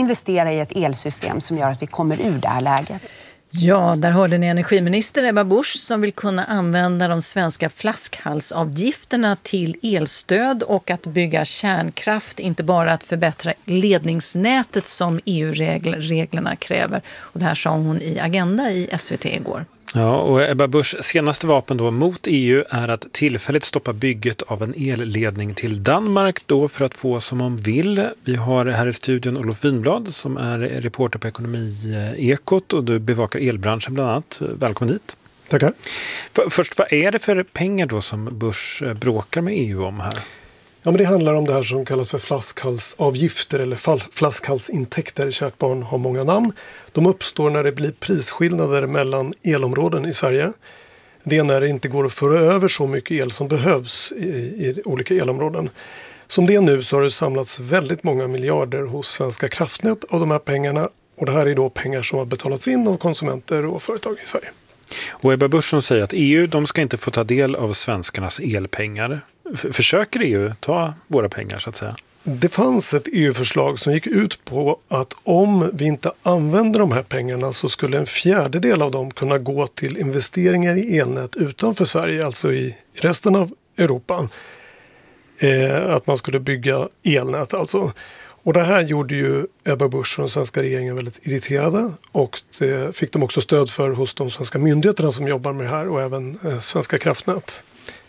investera i ett elsystem som gör att vi kommer ur det här läget. Ja, där hörde ni energiminister Ebba Busch som vill kunna använda de svenska flaskhalsavgifterna till elstöd och att bygga kärnkraft, inte bara att förbättra ledningsnätet som EU-reglerna kräver. Och det här sa hon i Agenda i SVT igår. Ja, och Ebba Buschs senaste vapen då mot EU är att tillfälligt stoppa bygget av en elledning till Danmark då för att få som man vill. Vi har här i studion Olof Winblad som är reporter på Ekonomi-ekot och du bevakar elbranschen bland annat. Välkommen hit. Tackar. Först, vad är det för pengar då som Busch bråkar med EU om här? Ja, men det handlar om det här som kallas för flaskhalsavgifter eller flaskhalsintäkter. Kärt barn har många namn. De uppstår när det blir prisskillnader mellan elområden i Sverige. Det är när det inte går att föra över så mycket el som behövs i olika elområden. Som det är nu så har det samlats väldigt många miljarder hos Svenska kraftnät av de här pengarna. Och det här är då pengar som har betalats in av konsumenter och företag i Sverige. Och Ebba Busch säger att EU de ska inte få ta del av svenskarnas elpengar. Försöker EU ta våra pengar så att säga? Det fanns ett EU-förslag som gick ut på att om vi inte använder de här pengarna så skulle en fjärdedel av dem kunna gå till investeringar i elnät utanför Sverige, alltså i resten av Europa. Att man skulle bygga elnät alltså. Och det här gjorde ju Ebba Busch och den svenska regeringen väldigt irriterade och det fick de också stöd för hos de svenska myndigheterna som jobbar med det här och även Svenska kraftnät.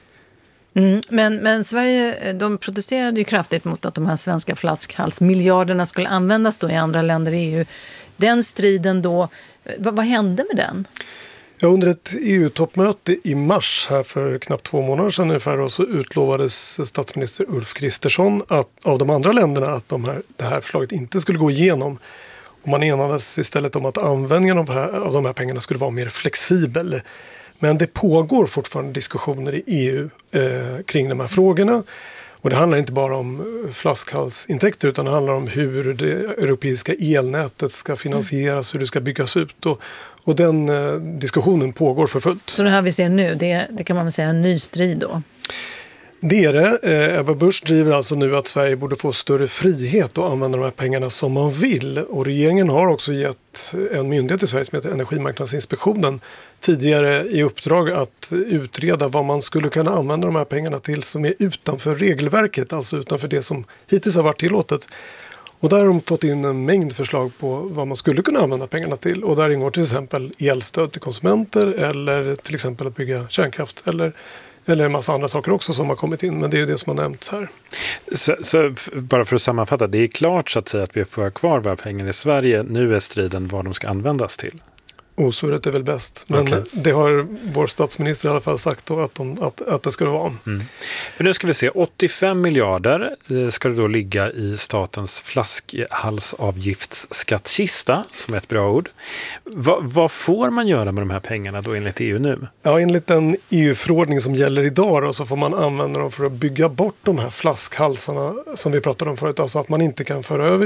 Men Sverige, de protesterade ju kraftigt mot att de här svenska flaskhalsmiljarderna skulle användas då i andra länder i EU. Den striden då, vad hände med den? Ja, under ett EU-toppmöte i mars här för knappt 2 månader sedan ungefär så utlovades statsminister Ulf Kristersson av de andra länderna att det här förslaget inte skulle gå igenom. Och man enades istället om att användningen av de här pengarna skulle vara mer flexibel. Men det pågår fortfarande diskussioner i EU kring de här frågorna. Och det handlar inte bara om flaskhalsintäkter utan det handlar om hur det europeiska elnätet ska finansieras, hur det ska byggas ut. Och den diskussionen pågår för fullt. Så det här vi ser nu, det kan man väl säga en ny strid då? Det är det. Ebba Busch driver alltså nu att Sverige borde få större frihet att använda de här pengarna som man vill. Och regeringen har också gett en myndighet i Sverige som heter Energimarknadsinspektionen tidigare i uppdrag att utreda vad man skulle kunna använda de här pengarna till som är utanför regelverket, alltså utanför det som hittills har varit tillåtet. Och där har de fått in en mängd förslag på vad man skulle kunna använda pengarna till. Och där ingår till exempel elstöd till konsumenter eller till exempel att bygga kärnkraft eller en massa andra saker också som har kommit in. Men det är ju det som har nämnts här. Så bara för att sammanfatta, det är klart så att säga att vi får kvar våra pengar i Sverige. Nu är striden vad de ska användas till. Osvuret är väl bäst. Men det har vår statsminister i alla fall sagt då att det skulle vara. Men nu ska vi se, 85 miljarder ska det då ligga i statens flaskhalsavgiftsskattkista, som är ett bra ord. Vad får man göra med de här pengarna då enligt EU nu? Ja, enligt den EU-förordning som gäller idag då, så får man använda dem för att bygga bort de här flaskhalsarna som vi pratade om förut. Alltså att man inte kan föra över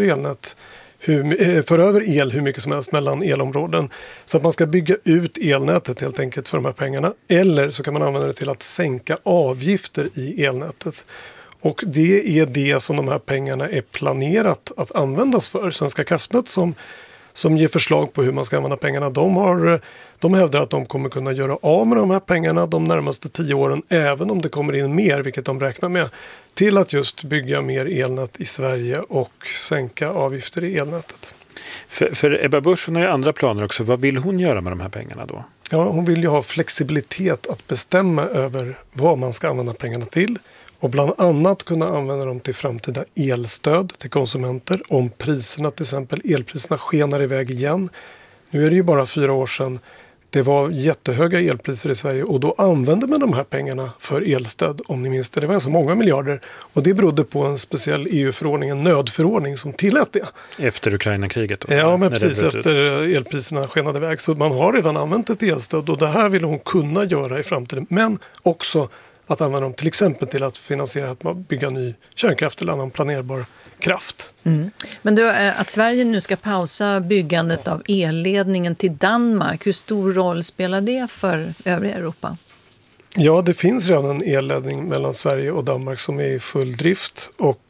el hur mycket som helst mellan elområden. Så att man ska bygga ut elnätet helt enkelt för de här pengarna. Eller så kan man använda det till att sänka avgifter i elnätet. Och det är det som de här pengarna är planerat att användas för. Svenska kraftnät som ger förslag på hur man ska använda pengarna. De hävdar att de kommer kunna göra av med de här pengarna de närmaste 10 åren. Även om det kommer in mer, vilket de räknar med. Till att just bygga mer elnät i Sverige och sänka avgifter i elnätet. För Ebba Busch har ju andra planer också. Vad vill hon göra med de här pengarna då? Ja, hon vill ju ha flexibilitet att bestämma över vad man ska använda pengarna till. Och bland annat kunna använda dem till framtida elstöd till konsumenter. Om priserna, till exempel elpriserna, skenar iväg igen. Nu är det ju bara 4 år sedan det var jättehöga elpriser i Sverige. Och då använde man de här pengarna för elstöd, om ni minns det. Det var så många miljarder. Och det berodde på en speciell EU-förordning, en nödförordning som tillät det. Efter Ukraina-kriget då? Ja, men precis efter elpriserna skenade iväg. Så man har redan använt ett elstöd och det här vill hon kunna göra i framtiden. Men också att använda dem till exempel till att finansiera att man bygga ny kärnkraft eller annan planerbar kraft. Men du, att Sverige nu ska pausa byggandet av elledningen till Danmark, hur stor roll spelar det för övriga Europa? Ja, det finns redan en elledning mellan Sverige och Danmark som är i full drift och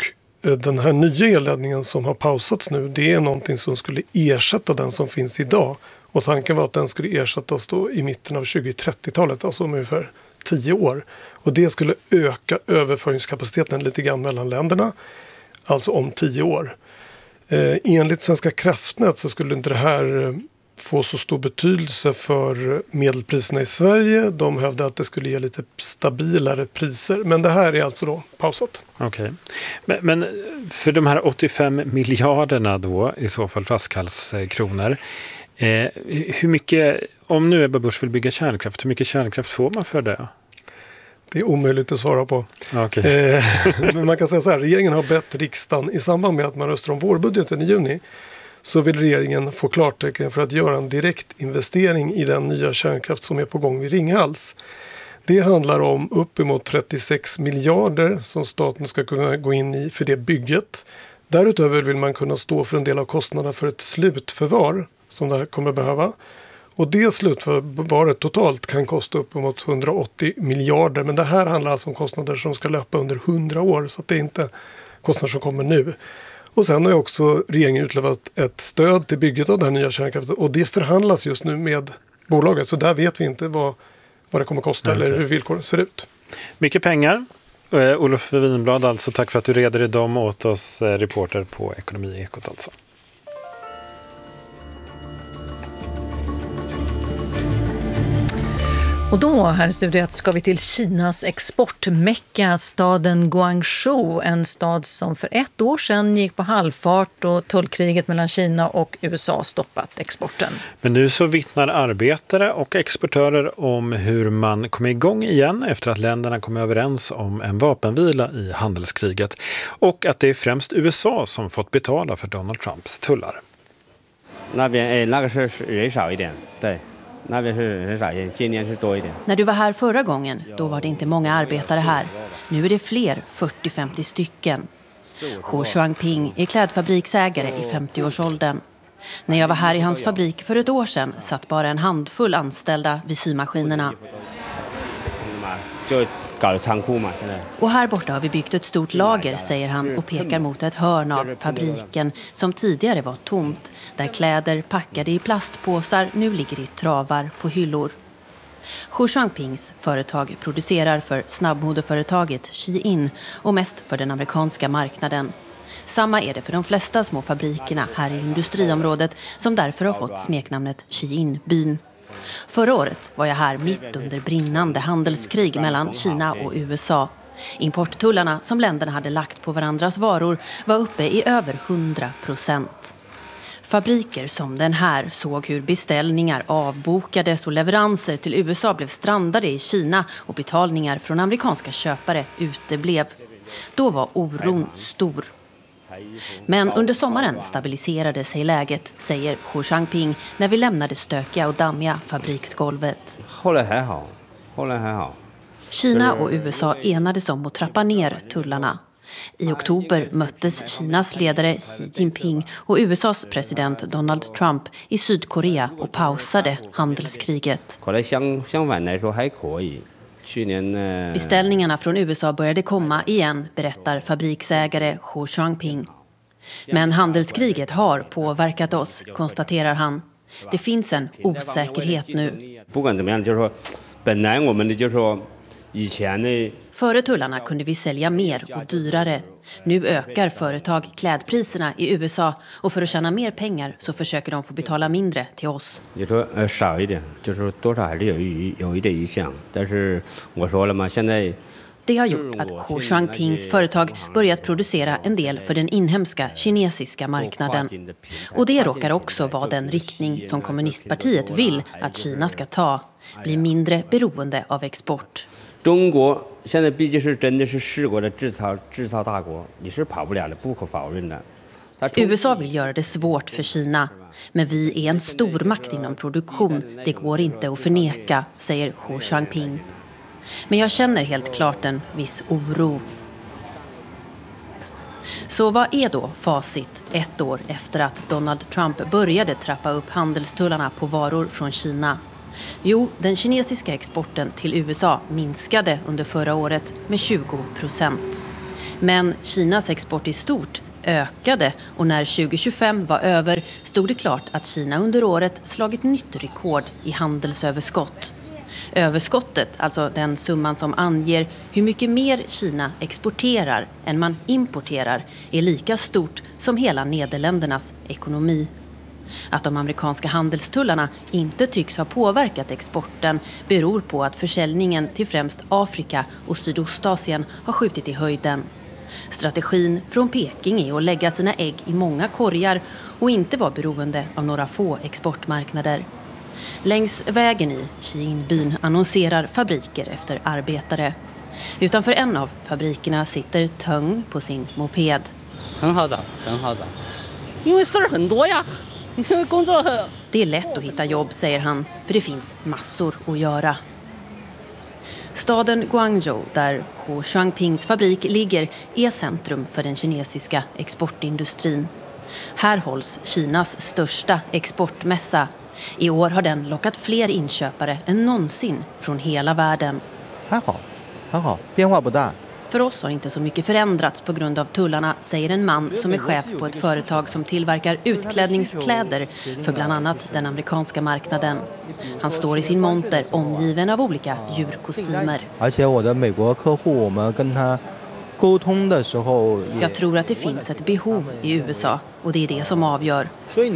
den här nya elledningen som har pausats nu, det är någonting som skulle ersätta den som finns idag. Och tanken var att den skulle ersättas då i mitten av 2030-talet, alltså om ungefär 10 år. Och det skulle öka överföringskapaciteten lite grann mellan länderna, alltså om 10 år. Enligt Svenska kraftnät så skulle inte det här få så stor betydelse för medelpriserna i Sverige. De hävdade att det skulle ge lite stabilare priser. Men det här är alltså då pausat. Okej. Men för de här 85 miljarderna då, i så fall flaskhalskronor, hur mycket, om nu Ebba Busch vill bygga kärnkraft, hur mycket kärnkraft får man för det? Det är omöjligt att svara på. Okay. Men man kan säga så här, regeringen har bett riksdagen i samband med att man röstar om vårbudgeten i juni, så vill regeringen få klartecken för att göra en direkt investering i den nya kärnkraft som är på gång vid Ringhals. Det handlar om uppemot 36 miljarder som staten ska kunna gå in i för det bygget. Därutöver vill man kunna stå för en del av kostnaderna för ett slutförvar som det här kommer behöva. Och det slutförvaret totalt kan kosta uppemot 180 miljarder. Men det här handlar alltså om kostnader som ska löpa under 100 år, så att det är inte kostnader som kommer nu. Och sen har ju också regeringen utlovat ett stöd till bygget av den nya kärnkraften. Och det förhandlas just nu med bolaget. Så där vet vi inte vad det kommer kosta eller hur villkoren ser ut. Mycket pengar. Olof Winblad, alltså tack för att du reder i dem åt oss, reporter på Ekonomiekot alltså. Och då här i studiet ska vi till Kinas exportmecka, staden Guangzhou. En stad som för 1 år sedan gick på halvfart och tullkriget mellan Kina och USA stoppat exporten. Men nu så vittnar arbetare och exportörer om hur man kommer igång igen efter att länderna kom överens om en vapenvila i handelskriget. Och att det är främst USA som fått betala för Donald Trumps tullar. När du var här förra gången, då var det inte många arbetare här. Nu är det fler, 40-50 stycken. Hu Shuangping är klädfabriksägare i 50-årsåldern. När jag var här i hans fabrik för 1 år sedan satt bara en handfull anställda vid symaskinerna. Och här borta har vi byggt ett stort lager, säger han och pekar mot ett hörn av fabriken som tidigare var tomt, där kläder packade i plastpåsar nu ligger i travar på hyllor. Hu Shuangpings företag producerar för snabbmodeföretaget Shein och mest för den amerikanska marknaden. Samma är det för de flesta små fabrikerna här i industriområdet som därför har fått smeknamnet Shein-byn. Förra året var jag här mitt under brinnande handelskrig mellan Kina och USA. Importtullarna som länderna hade lagt på varandras varor var uppe i över 100%. Fabriker som den här såg hur beställningar avbokades och leveranser till USA blev strandade i Kina och betalningar från amerikanska köpare uteblev. Då var oron stor. Men under sommaren stabiliserade sig läget, säger Hu Shuangping när vi lämnade stökiga och dammiga fabriksgolvet. Kina och USA enades om att trappa ner tullarna. I oktober möttes Kinas ledare Xi Jinping och USAs president Donald Trump i Sydkorea och pausade handelskriget. Beställningarna från USA började komma igen, berättar fabriksägare Hu Shuangping. Men handelskriget har påverkat oss, konstaterar han. Det finns en osäkerhet nu. Före tullarna kunde vi sälja mer och dyrare. Nu ökar företag klädpriserna i USA och för att tjäna mer pengar så försöker de få betala mindre till oss. Det har gjort att Hu Shuangpings företag börjat producera en del för den inhemska kinesiska marknaden. Och det råkar också vara den riktning som kommunistpartiet vill att Kina ska ta. Bli mindre beroende av export. USA vill göra det svårt för Kina. Men vi är en stormakt inom produktion. Det går inte att förneka, säger Hu Shuangping. Men jag känner helt klart en viss oro. Så vad är då facit 1 år efter att Donald Trump började trappa upp handelstullarna på varor från Kina? Jo, den kinesiska exporten till USA minskade under förra året med 20%. Men Kinas export i stort ökade och när 2025 var över stod det klart att Kina under året slagit nytt rekord i handelsöverskott. Överskottet, alltså den summan som anger hur mycket mer Kina exporterar än man importerar, är lika stort som hela Nederländernas ekonomi. Att de amerikanska handelstullarna inte tycks ha påverkat exporten beror på att försäljningen till främst Afrika och Sydostasien har skjutit i höjden. Strategin från Peking är att lägga sina ägg i många korgar och inte vara beroende av några få exportmarknader. Längs vägen i Xi'an-byn annonserar fabriker efter arbetare. Utanför en av fabrikerna sitter Teng på sin moped. Det är lätt att hitta jobb, säger han, för det finns massor att göra. Staden Guangzhou, där Hu Shuangpings fabrik ligger, är centrum för den kinesiska exportindustrin. Här hålls Kinas största exportmässa. I år har den lockat fler inköpare än någonsin från hela världen. För oss har inte så mycket förändrats på grund av tullarna, säger en man som är chef på ett företag som tillverkar utklädningskläder för bland annat den amerikanska marknaden. Han står i sin monter omgiven av olika djurkostymer. Jag tror att det finns ett behov i USA och det är det som avgör.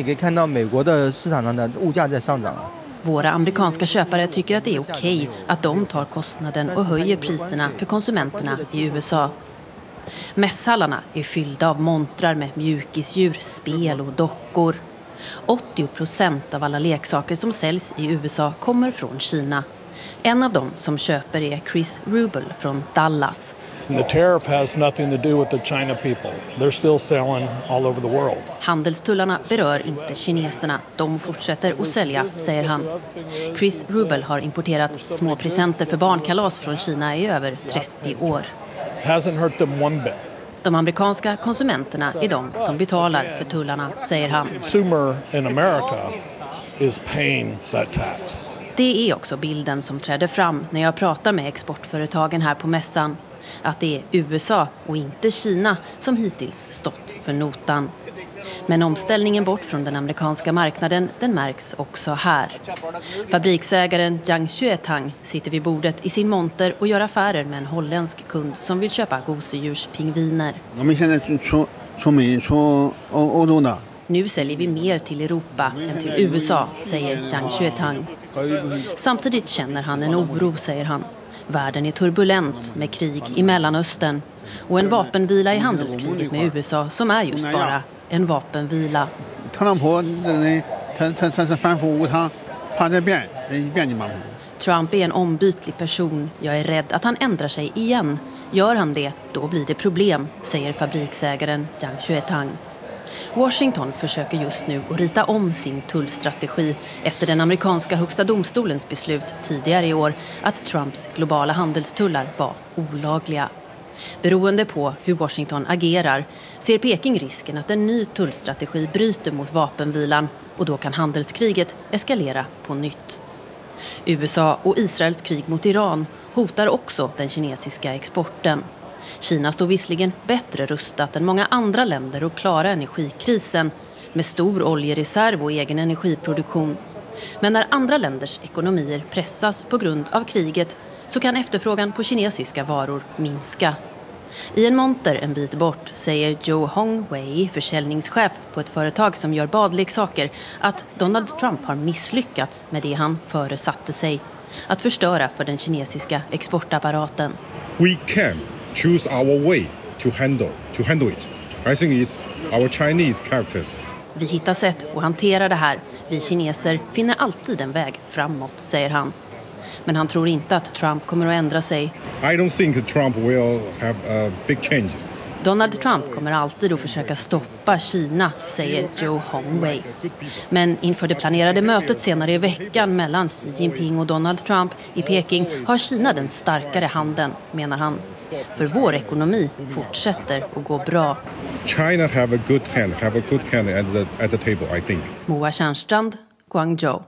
Våra amerikanska köpare tycker att det är okej att de tar kostnaden och höjer priserna för konsumenterna i USA. Mässhallarna är fyllda av montrar med mjukisdjur, spel och dockor. 80% av alla leksaker som säljs i USA kommer från Kina. En av dem som köper är Chris Rubel från Dallas. The tariff has nothing to do with the China people. They're still selling all over the world. Handelstullarna berör inte kineserna. De fortsätter att sälja, säger han. Chris Rubel har importerat små presenter för barnkalas från Kina i över 30 år. Hasn't hurt them one bit. De amerikanska konsumenterna är de som betalar för tullarna, säger han. Consumer in America is paying that tax. Det är också bilden som träder fram när jag pratar med exportföretagen här på mässan. Att det är USA och inte Kina som hittills stått för notan. Men omställningen bort från den amerikanska marknaden, den märks också här. Fabriksägaren Jiang Xuetang sitter vid bordet i sin monter och gör affärer med en holländsk kund som vill köpa gosedjurspingviner. Nu säljer vi mer till Europa än till USA, säger Jiang Xuetang. Samtidigt känner han en oro, säger han. Världen är turbulent med krig i Mellanöstern och en vapenvila i handelskriget med USA som är just bara en vapenvila. Trump är en ombytlig person. Jag är rädd att han ändrar sig igen. Gör han det, då blir det problem, säger fabriksägaren Jiang Xuetang. Washington försöker just nu att rita om sin tullstrategi efter den amerikanska högsta domstolens beslut tidigare i år att Trumps globala handelstullar var olagliga. Beroende på hur Washington agerar ser Peking risken att en ny tullstrategi bryter mot vapenvilan och då kan handelskriget eskalera på nytt. USA och Israels krig mot Iran hotar också den kinesiska exporten. Kina står visserligen bättre rustat än många andra länder att klara energikrisen med stor oljereserv och egen energiproduktion. Men när andra länders ekonomier pressas på grund av kriget så kan efterfrågan på kinesiska varor minska. I en monter en bit bort säger Joe Hongwei, försäljningschef på ett företag som gör badleksaker, att Donald Trump har misslyckats med det han föresatte sig. Att förstöra för den kinesiska exportapparaten. We can choose our way to handle it. I think it's our Chinese characters. Vi hittar sätt att hantera det här. Vi kineser finner alltid en väg framåt, säger han. Men han tror inte att Trump kommer att ändra sig. I don't think Trump will have big changes. Donald Trump kommer alltid att försöka stoppa Kina, säger Joe Hongwei. Men inför det planerade mötet senare i veckan mellan Xi Jinping och Donald Trump i Peking har Kina den starkare handen, menar han. För vår ekonomi fortsätter att gå bra. China have a good hand at the table, I think. Moa Tjärnstrand, Guangzhou.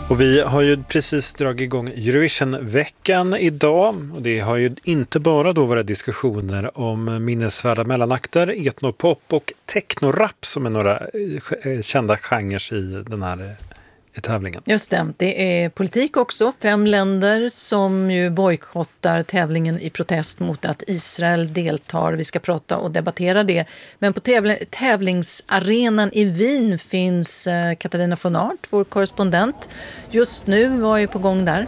Och vi har ju precis dragit igång Eurovision-veckan idag och det har ju inte bara då varit diskussioner om minnesvärda mellanakter, etnopop och technorap som är några kända genrer i den här tävlingen. Just det är politik också. 5 länder som ju bojkottar tävlingen i protest mot att Israel deltar. Vi ska prata och debattera det. Men på tävlingsarenan i Wien finns Katarina von Art, vår korrespondent. Just nu, vad är på gång där?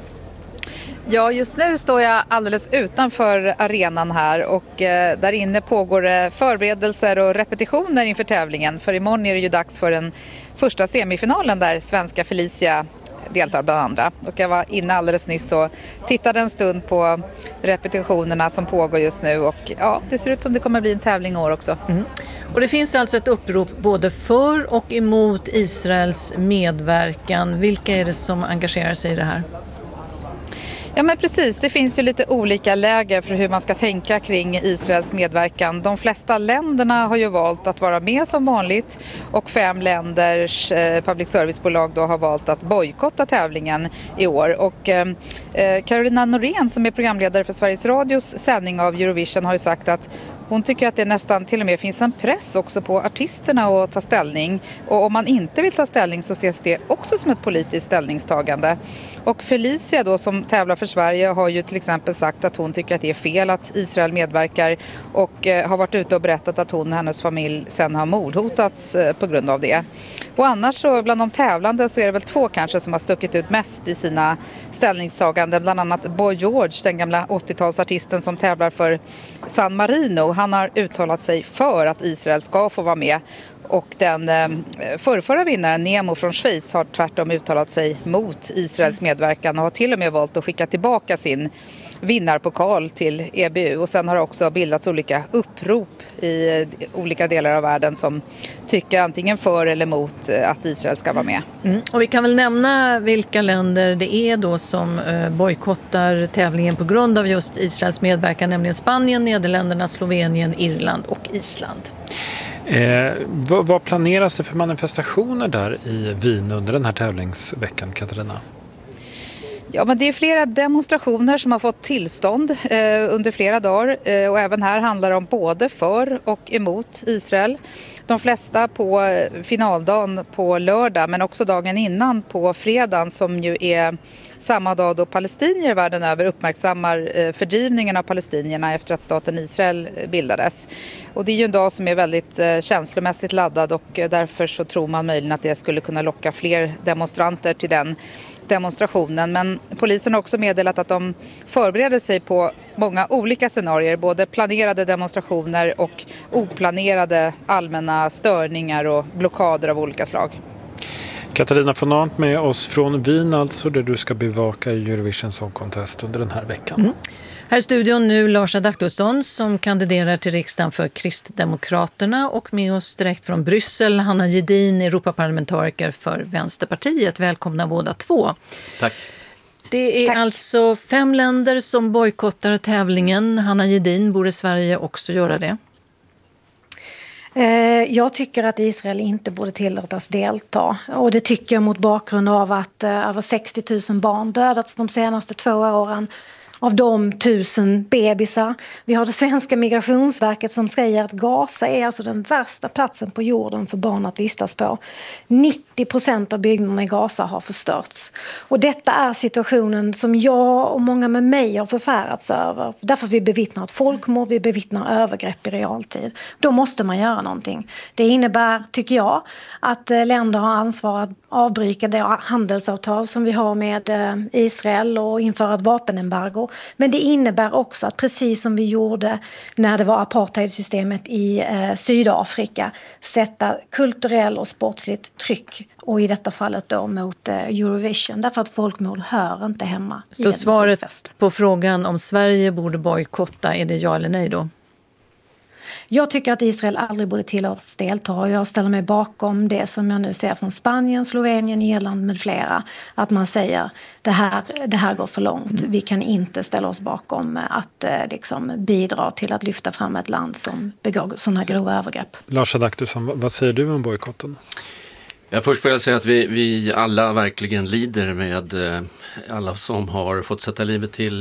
Ja, just nu står jag alldeles utanför arenan här och där inne pågår förberedelser och repetitioner inför tävlingen. För imorgon är det ju dags för den första semifinalen där svenska Felicia deltar bland andra. Och jag var inne alldeles nyss och tittade en stund på repetitionerna som pågår just nu och ja, det ser ut som det kommer bli en tävling i år också. Mm. Och det finns alltså ett upprop både för och emot Israels medverkan. Vilka är det som engagerar sig i det här? Ja men precis, det finns ju lite olika läger för hur man ska tänka kring Israels medverkan. De flesta länderna har ju valt att vara med som vanligt och 5 länders public servicebolag då har valt att bojkotta tävlingen i år. Och Carolina Norén som är programledare för Sveriges Radios sändning av Eurovision har ju sagt att hon tycker att det nästan till och med finns en press också på artisterna att ta ställning. Och om man inte vill ta ställning så ses det också som ett politiskt ställningstagande. Och Felicia då som tävlar för Sverige har ju till exempel sagt att hon tycker att det är fel att Israel medverkar och har varit ute och berättat att hon och hennes familj sen har mordhotats på grund av det. Och annars så bland de tävlande så är det väl 2 kanske som har stuckit ut mest i sina ställningstaganden. Bland annat Boy George, den gamla 80-talsartisten som tävlar för San Marino. Han har uttalat sig för att Israel ska få vara med. Och den förra vinnaren, Nemo från Schweiz, har tvärtom uttalat sig mot Israels medverkan och har till och med valt att skicka tillbaka sin vinnarpokal till EBU. Och sen har det också bildats olika upprop i olika delar av världen som tycker antingen för eller mot att Israel ska vara med. Mm. Och vi kan väl nämna vilka länder det är då som bojkottar tävlingen på grund av just Israels medverkan, nämligen Spanien, Nederländerna, Slovenien, Irland och Island. Vad planeras det för manifestationer där i Wien under den här tävlingsveckan, Katarina? Ja, men det är flera demonstrationer som har fått tillstånd under flera dagar och även här handlar det om både för och emot Israel. De flesta på finaldagen på lördag men också dagen innan på fredagen som ju är samma dag då palestinier världen över uppmärksammar fördrivningen av palestinierna efter att staten Israel bildades. Och det är ju en dag som är väldigt känslomässigt laddad och därför så tror man möjligen att det skulle kunna locka fler demonstranter till den demonstrationen. Men polisen har också meddelat att de förbereder sig på många olika scenarier, både planerade demonstrationer och oplanerade allmänna störningar och blockader av olika slag. Katarina von Art med oss från Wien alltså, där du ska bevaka Eurovision Song Contest under den här veckan. Mm. Här i studion nu Lars Adaktusson som kandiderar till riksdagen för Kristdemokraterna och med oss direkt från Bryssel Hanna Gedin, Europaparlamentariker för Vänsterpartiet. Välkomna båda 2. Tack. Det är alltså 5 länder som bojkottar tävlingen. Hanna Gedin, borde Sverige också göra det? Jag tycker att Israel inte borde tillåtas delta och det tycker jag mot bakgrund av att över 60 000 barn dödats de senaste 2 åren. Av de 1000 bebisar. Vi har det svenska migrationsverket som säger att Gaza är alltså den värsta platsen på jorden för barn att vistas på. 90% av byggnaderna i Gaza har förstörts. Och detta är situationen som jag och många med mig har förfärats över. Därför att vi bevittnar ett folkmord, vi bevittnar övergrepp i realtid. Då måste man göra någonting. Det innebär, tycker jag, att länder har ansvar att avbryta det handelsavtal som vi har med Israel och införa ett vapenembargo. Men det innebär också att precis som vi gjorde när det var apartheidsystemet i Sydafrika sätta kulturell och sportsligt tryck och i detta fallet då mot Eurovision därför att folkmord hör inte hemma. Så svaret på frågan om Sverige borde bojkotta, är det ja eller nej då? Jag tycker att Israel aldrig borde tillåtas delta och jag ställer mig bakom det som jag nu ser från Spanien, Slovenien, Irland med flera. Att man säger det här går för långt. Vi kan inte ställa oss bakom att bidra till att lyfta fram ett land som begår sådana här grova övergrepp. Lars Adaktusson, vad säger du om bojkotten? Först får jag säga att vi alla verkligen lider med alla som har fått sätta livet till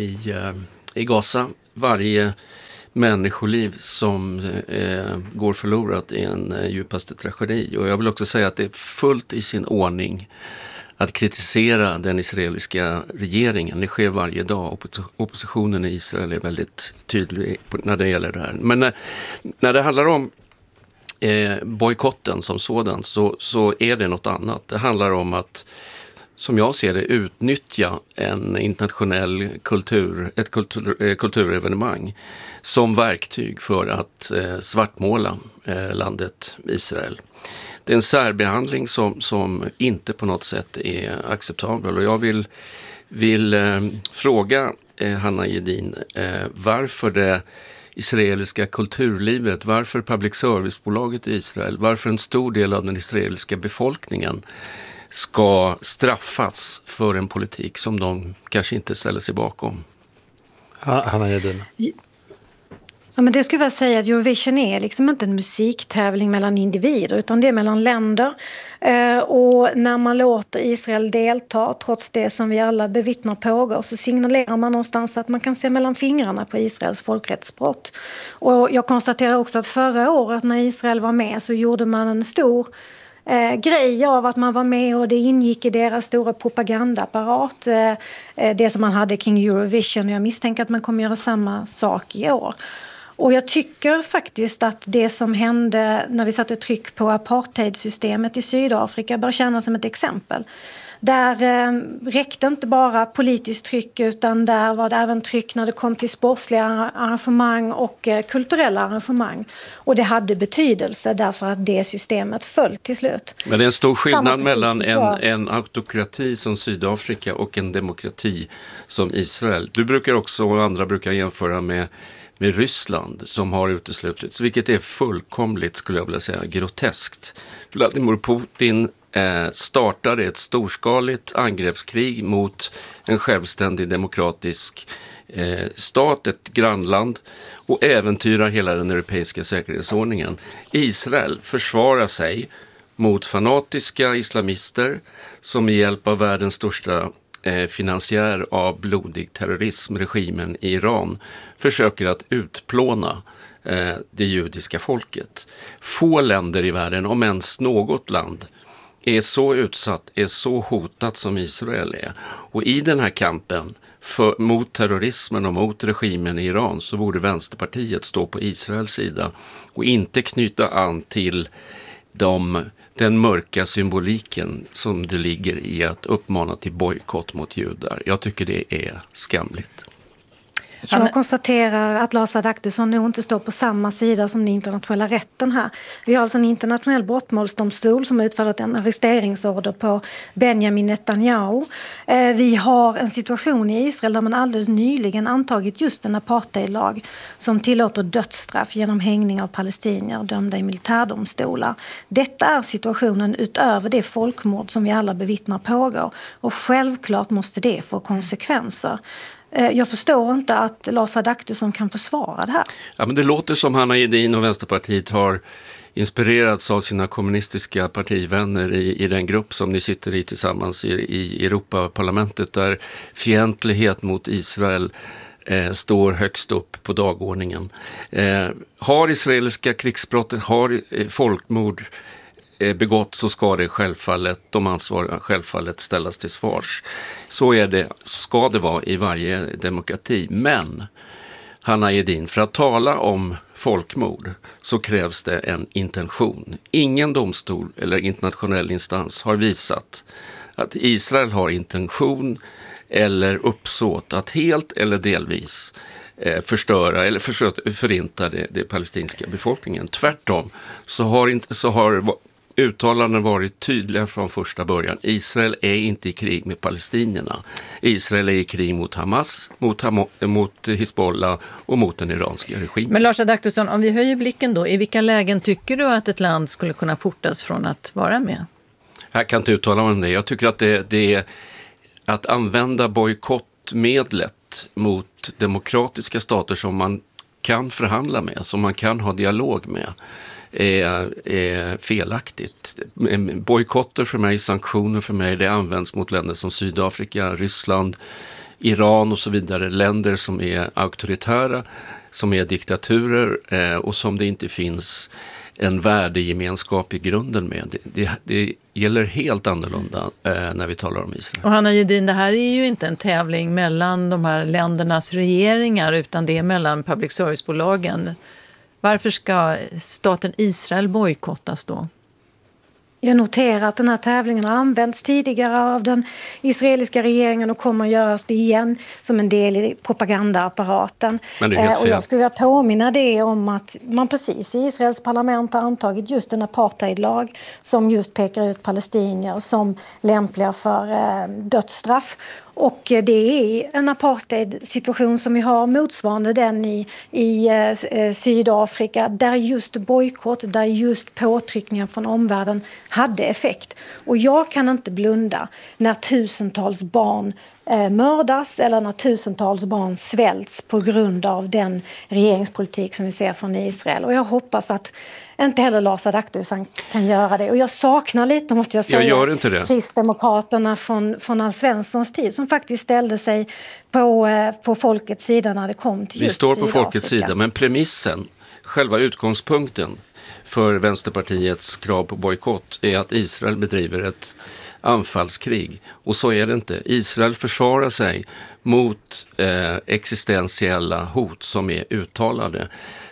i Gaza. Varje människoliv som går förlorat är en djupaste tragedi. Och jag vill också säga att det är fullt i sin ordning att kritisera den israeliska regeringen. Det sker varje dag. Oppositionen i Israel är väldigt tydlig när det gäller det här. Men när det handlar om bojkotten som sådan så är det något annat. Det handlar om att, som jag ser det, utnyttja en internationell kulturevenemang som verktyg för att svartmåla landet Israel. Det är en särbehandling som inte på något sätt är acceptabel. Och jag vill fråga Hanna Gedin varför det israeliska kulturlivet, varför public service-bolaget i Israel, varför en stor del av den israeliska befolkningen ska straffas för en politik som de kanske inte ställer sig bakom. Hanna Gedin. Ja, men det skulle jag säga att Eurovision är liksom inte en musiktävling mellan individer utan det är mellan länder. Och när man låter Israel delta, trots det som vi alla bevittnar pågår, så signalerar man någonstans att man kan se mellan fingrarna på Israels folkrättsbrott. Och jag konstaterar också att förra året när Israel var med så gjorde man en stor grej av att man var med och det ingick i deras stora propagandaapparat, det som man hade kring Eurovision, och jag misstänker att man kommer göra samma sak i år. Och jag tycker faktiskt att det som hände när vi satte tryck på apartheidsystemet i Sydafrika bör tjäna som ett exempel. Där räckte inte bara politiskt tryck utan där var det även tryck när det kom till sportsliga arrangemang och kulturella arrangemang. Och det hade betydelse därför att det systemet föll till slut. Men det är en stor skillnad mellan en autokrati som Sydafrika och en demokrati som Israel. Du brukar också, och andra brukar jämföra med Ryssland som har uteslutits, vilket är fullkomligt, skulle jag vilja säga, groteskt. Vladimir Putin startade ett storskaligt angreppskrig mot en självständig demokratisk stat, ett grannland, och äventyrar hela den europeiska säkerhetsordningen. Israel försvarar sig mot fanatiska islamister som med hjälp av världens största finansiär av blodig terrorism, regimen i Iran, försöker att utplåna det judiska folket. Få länder i världen, om ens något land, är så utsatt, är så hotat som Israel är. Och i den här kampen mot terrorismen och mot regimen i Iran så borde Vänsterpartiet stå på Israels sida och inte knyta an till den mörka symboliken som det ligger i att uppmana till bojkott mot judar. Jag tycker det är skamligt. Jag konstaterar att Lars Adaktusson nog inte står på samma sida som den internationella rätten här. Vi har alltså en internationell brottmålsdomstol som har utfärdat en arresteringsorder på Benjamin Netanyahu. Vi har en situation i Israel där man alldeles nyligen antagit just en apartheidlag som tillåter dödsstraff genom hängning av palestinier dömda i militärdomstolar. Detta är situationen utöver det folkmord som vi alla bevittnar pågår, och självklart måste det få konsekvenser. Jag förstår inte att Lars Adaktusson kan försvara det här. Ja, men det låter som Hanna Gedin och Vänsterpartiet har inspirerats av sina kommunistiska partivänner i den grupp som ni sitter i tillsammans i Europaparlamentet, där fientlighet mot Israel står högst upp på dagordningen. Har israeliska krigsbrott, har folkmord begått, så ska det självfallet, de ansvariga självfallet ställas till svars. Så är det, ska det vara i varje demokrati. Men, Hanna Gedin, för att tala om folkmord så krävs det en intention. Ingen domstol eller internationell instans har visat att Israel har intention eller uppsåt att helt eller delvis förstöra eller förinta det palestinska befolkningen. Tvärtom så har uttalanden varit tydliga från första början. Israel är inte i krig med palestinierna. Israel är i krig mot Hamas, mot Hizbollah och mot den iranska regimen. Men Lars Adaktusson, om vi höjer blicken då, i vilka lägen tycker du att ett land skulle kunna portas från att vara med? Jag kan inte uttala mig om det. Jag tycker att det är att använda bojkottmedlet mot demokratiska stater som man kan förhandla med, som man kan ha dialog med, är felaktigt. Bojkotter för mig, sanktioner för mig, det används mot länder som Sydafrika, Ryssland, Iran och så vidare. Länder som är auktoritära, som är diktaturer och som det inte finns en värdegemenskap i grunden med. Det gäller helt annorlunda när vi talar om Israel. Och Hanna Gedin, det här är ju inte en tävling mellan de här ländernas regeringar, utan det är mellan public service-bolagen. Varför ska staten Israel bojkottas då? Jag noterar att den här tävlingen har använts tidigare av den israeliska regeringen och kommer att göras det igen som en del i propagandaapparaten. Men det är helt fel. Och jag skulle vilja påminna det om att man precis i Israels parlament har antagit just en apartheidlag som just pekar ut palestinier som lämpliga för dödsstraff. Och det är en apartheid-situation som vi har motsvarande den i Sydafrika, där just bojkott, där just påtryckningar från omvärlden hade effekt. Och jag kan inte blunda när tusentals barn mördas eller när tusentals barn svälts på grund av den regeringspolitik som vi ser från Israel. Och jag hoppas att inte heller Lars Adaktusson kan göra det. Och jag saknar lite, måste jag säga, jag gör inte det. Kristdemokraterna från Alf Svenssons tid som faktiskt ställde sig på folkets sida när det kom till just Sydafrika. Vi står på Sydafrika. folkets sida, men premissen, själva utgångspunkten för Vänsterpartiets krav på bojkott är att Israel bedriver ett anfallskrig. Och så är det inte. Israel försvarar sig mot existentiella hot som är uttalade.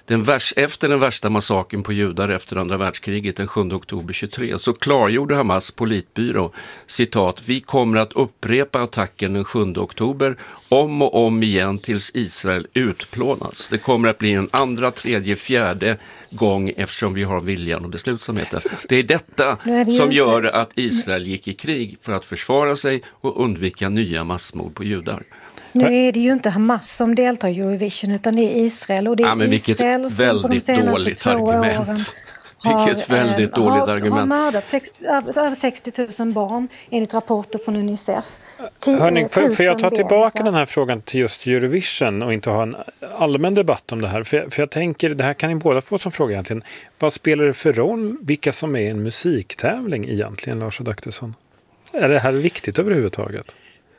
Efter den värsta massakern på judar efter andra världskriget den 7 oktober 23 så klargjorde Hamas politbyrå, citat, vi kommer att upprepa attacken den 7 oktober om och om igen tills Israel utplånas. Det kommer att bli en andra, tredje, fjärde gång eftersom vi har viljan och beslutsamheten. Det är detta som gör att Israel gick i krig för att försvara sig och undvika nya massmord på judar. Nu är det ju inte Hamas som deltar i Eurovision utan det är Israel. Och det är Israel som på de senaste 2 åren Vilket väldigt dåligt argument. Har mördat över 60 000 barn enligt rapporter från Unicef. Hörni, får jag ta tillbaka den här frågan till just Eurovision och inte ha en allmän debatt om det här? För jag tänker, det här kan ni båda få som fråga egentligen. Vad spelar det för roll vilka som är en musiktävling egentligen, Lars Adaktusson? Är det här viktigt överhuvudtaget?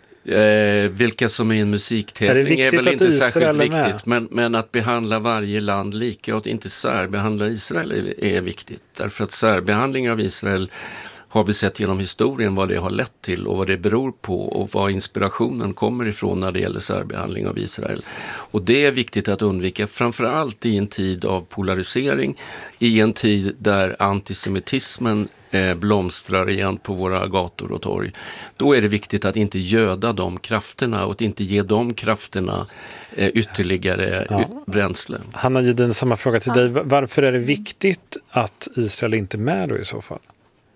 Vilka som är en musiktävling är väl inte särskilt viktigt, men att behandla varje land lika och att inte särbehandla Israel är viktigt. Därför att särbehandling av Israel har vi sett genom historien vad det har lett till och vad det beror på och vad inspirationen kommer ifrån när det gäller särbehandling av Israel. Och det är viktigt att undvika, framförallt i en tid av polarisering, i en tid där antisemitismen blomstrar igen på våra gator och torg. Då är det viktigt att inte göda de krafterna och att inte ge de krafterna ytterligare bränsle. Hanna Gedin, samma fråga till dig. Varför är det viktigt att Israel inte är med då i så fall?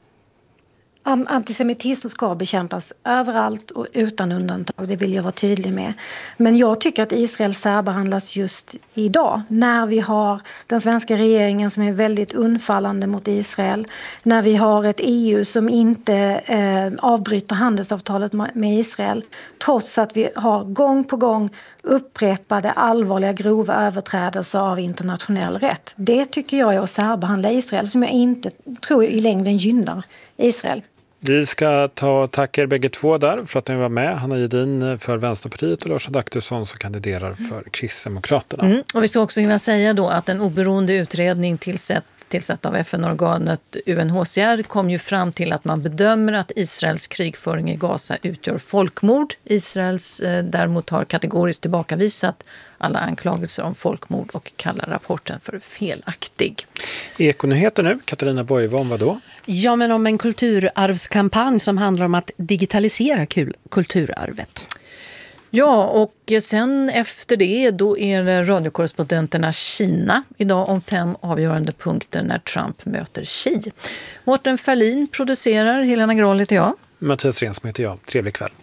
Antisemitism ska bekämpas överallt och utan undantag, det vill jag vara tydlig med. Men jag tycker att Israel särbehandlas just idag när vi har den svenska regeringen som är väldigt undfallande mot Israel. När vi har ett EU som inte avbryter handelsavtalet med Israel trots att vi har gång på gång upprepade allvarliga grova överträdelser av internationell rätt. Det tycker jag är att särbehandla Israel som jag inte tror i längden gynnar Israel. Vi ska tacka er bägge två där för att ni var med. Hanna Gedin för Vänsterpartiet och Lars Adaktusson som kandiderar för Kristdemokraterna. Och vi ska också kunna säga då att en oberoende utredning tillsatt av FN-organet UNHCR kom ju fram till att man bedömer att Israels krigföring i Gaza utgör folkmord. Israels däremot har kategoriskt tillbakavisat alla anklagelser om folkmord och kallar rapporten för felaktig. Ekonyheter nu. Katarina Boiva, om vad då? Ja, men om en kulturarvskampanj som handlar om att digitalisera kulturarvet. Ja, och sen efter det då är det radiokorrespondenterna Kina idag om 5 avgörande punkter när Trump möter Xi. Mårten Ferlin producerar, Helena Grahl heter jag. Mattias Rensmo heter jag. Trevlig kväll.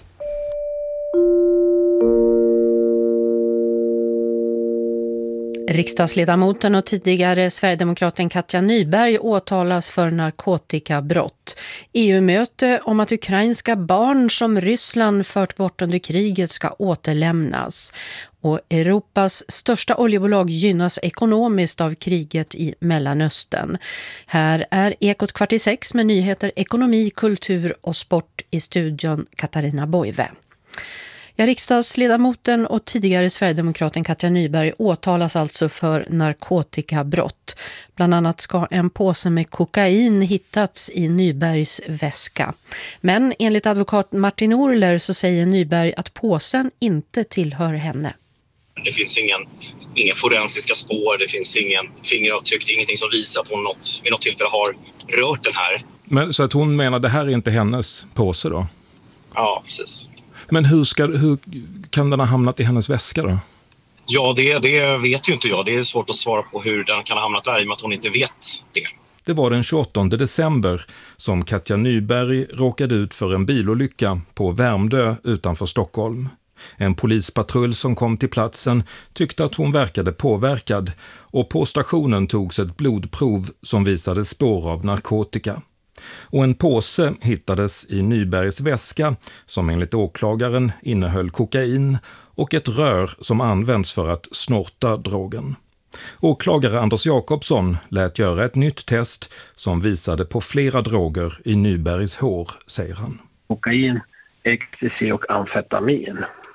Riksdagsledamoten och tidigare Sverigedemokraten Katja Nyberg åtalas för narkotikabrott. EU-möte om att ukrainska barn som Ryssland fört bort under kriget ska återlämnas. Och Europas största oljebolag gynnas ekonomiskt av kriget i Mellanöstern. Här är Ekot 5:15 med nyheter, ekonomi, kultur och sport i studion Katarina Boive. Ja, riksdagsledamoten och tidigare Sverigedemokraten Katja Nyberg åtalas alltså för narkotikabrott. Bland annat ska en påse med kokain hittats i Nybergs väska. Men enligt advokat Martin Orler så säger Nyberg att påsen inte tillhör henne. Det finns inga forensiska spår, det finns ingen fingeravtryck, det är ingenting som visar att hon vid något tillfälle har rört den här. Men så att hon menar det här är inte hennes påse då? Ja, precis. Men hur kan den ha hamnat i hennes väska då? Ja, det vet ju inte jag. Det är svårt att svara på hur den kan ha hamnat där i och med att hon inte vet det. Det var den 28 december som Katja Nyberg råkade ut för en bilolycka på Värmdö utanför Stockholm. En polispatrull som kom till platsen tyckte att hon verkade påverkad och på stationen togs ett blodprov som visade spår av narkotika. Och en påse hittades i Nybergs väska som enligt åklagaren innehöll kokain och ett rör som används för att snorta drogen. Åklagare Anders Jakobsson lät göra ett nytt test som visade på flera droger i Nybergs hår, säger han. Kokain, ecstasy och amfetamin.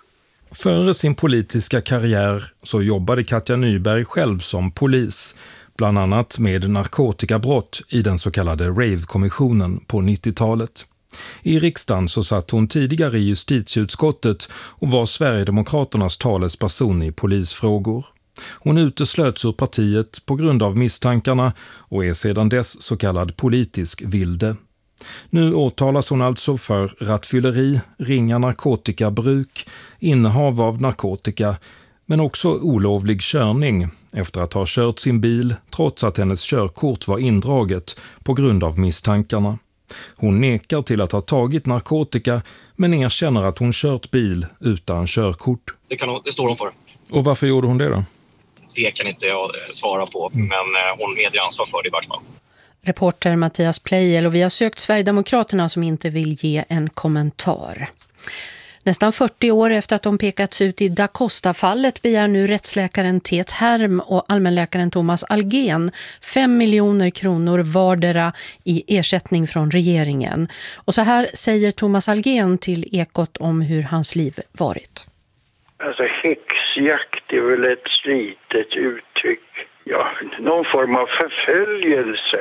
Före sin politiska karriär så jobbade Katja Nyberg själv som polis, bland annat med narkotikabrott i den så kallade Rave-kommissionen på 90-talet. I riksdagen så satt hon tidigare i justitieutskottet och var Sverigedemokraternas talesperson i polisfrågor. Hon uteslöts ur partiet på grund av misstankarna och är sedan dess så kallad politisk vilde. Nu åtalas hon alltså för rattfylleri, ringa narkotikabruk, innehav av narkotika, men också olovlig körning efter att ha kört sin bil trots att hennes körkort var indraget på grund av misstankarna. Hon nekar till att ha tagit narkotika men erkänner att hon kört bil utan körkort. Det står hon för. Och varför gjorde hon det då? Det kan inte jag svara på, men hon medger ansvar för det i vart fall. Reporter Mattias Pleijel, och vi har sökt Sverigedemokraterna som inte vill ge en kommentar. Nästan 40 år efter att de pekats ut i Da Costa-fallet begär nu rättsläkaren Tet Herm och allmänläkaren Thomas Algén 5 miljoner kronor vardera i ersättning från regeringen. Och så här säger Thomas Algén till Ekot om hur hans liv varit. Alltså häxjakt är väl ett slitet uttryck. Ja, någon form av förföljelse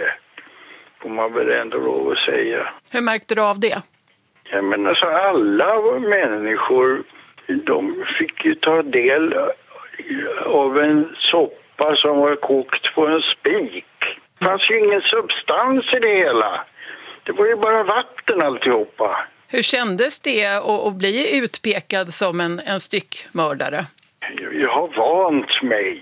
får man väl ändå lov att säga. Hur märkte du av det? Ja, men alltså alla människor, de fick ju ta del av en soppa som var kokt på en spik. Det fanns ju ingen substans i det hela. Det var ju bara vatten alltihopa. Hur kändes det att bli utpekad som en styckmördare? Jag har vant mig.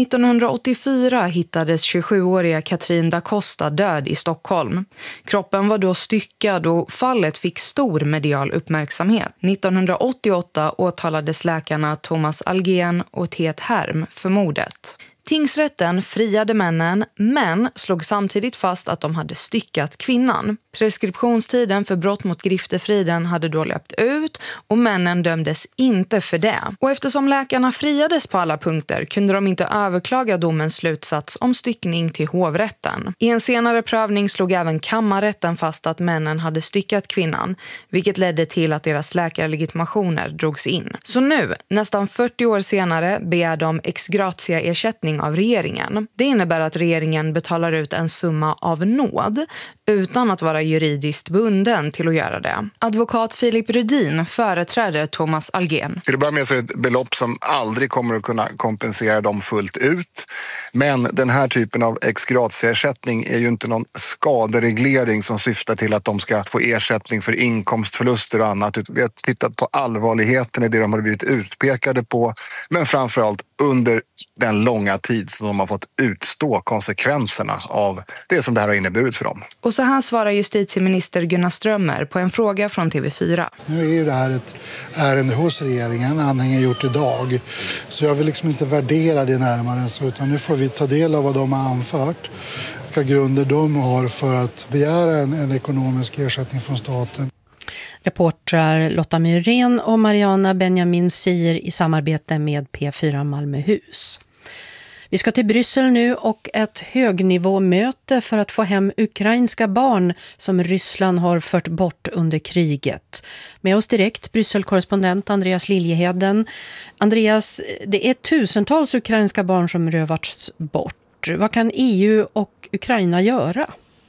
1984 hittades 27-åriga Katrin da Costa död i Stockholm. Kroppen var då styckad och fallet fick stor medial uppmärksamhet. 1988 åtalades läkarna Thomas Algén och Tet Herm för mordet. Tingsrätten friade männen men slog samtidigt fast att de hade styckat kvinnan. Preskriptionstiden för brott mot griftefriden hade då löpt ut och männen dömdes inte för det. Och eftersom läkarna friades på alla punkter kunde de inte överklaga domens slutsats om styckning till hovrätten. I en senare prövning slog även kammarrätten fast att männen hade styckat kvinnan, vilket ledde till att deras läkarlegitimationer drogs in. Så nu, nästan 40 år senare, begär de ex gratia ersättning av regeringen. Det innebär att regeringen betalar ut en summa av nåd utan att vara juridiskt bunden till att göra det. Advokat Filip Rudin företräder Thomas Algén. Till att börja med så är det ett belopp som aldrig kommer att kunna kompensera dem fullt ut. Men den här typen av ex gratia-ersättning är ju inte någon skadereglering som syftar till att de ska få ersättning för inkomstförluster och annat. Vi har tittat på allvarligheten i det de har blivit utpekade på, men framförallt under den långa tid som de har fått utstå konsekvenserna av det som det här har inneburit för dem. Och så här svarar justitieminister Gunnar Strömmer på en fråga från TV4. Nu är ju det här ett ärende hos regeringen, anhängiggjort idag. Så jag vill liksom inte värdera det närmare så, utan nu får vi ta del av vad de har anfört. Vilka grunder de har för att begära en ekonomisk ersättning från staten. Reportrar Lotta Myrén och Mariana Benjamin Sier i samarbete med P4 Malmöhus. Vi ska till Bryssel nu och ett högnivåmöte för att få hem ukrainska barn som Ryssland har fört bort under kriget. Med oss direkt Bryssel-korrespondent Andreas Liljeheden. Andreas, det är tusentals ukrainska barn som rövats bort. Vad kan EU och Ukraina göra?